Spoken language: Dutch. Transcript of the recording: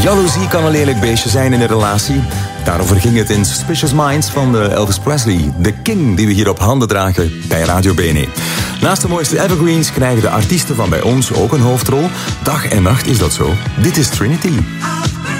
Jaloezie kan een lelijk beestje zijn in een relatie. Daarover ging het in Suspicious Minds van Elvis Presley. De king die we hier op handen dragen bij Radio Bene. Naast de mooiste evergreens krijgen de artiesten van bij ons ook een hoofdrol. Dag en nacht is dat zo. Dit is Trinity.